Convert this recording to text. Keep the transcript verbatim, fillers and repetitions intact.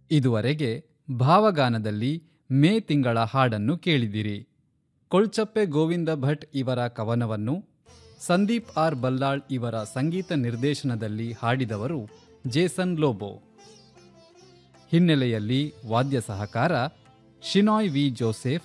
ಇದುವರೆಗೆ ಭಾವಗಾನದಲ್ಲಿ ಮೇ ತಿಂಗಳ ಹಾಡನ್ನು ಕೇಳಿದಿರಿ. ಕೊಳ್ಚಪ್ಪೆ ಗೋವಿಂದ ಭಟ್ ಇವರ ಕವನವನ್ನು ಸಂದೀಪ್ ಆರ್ ಬಲ್ಲಾಳ್ ಇವರ ಸಂಗೀತ ನಿರ್ದೇಶನದಲ್ಲಿ ಹಾಡಿದವರು ಜೇಸನ್ ಲೋಬೋ. ಹಿನ್ನೆಲೆಯಲ್ಲಿ ವಾದ್ಯ ಸಹಕಾರ ಶಿನಾಯ್ ವಿ ಜೋಸೆಫ್,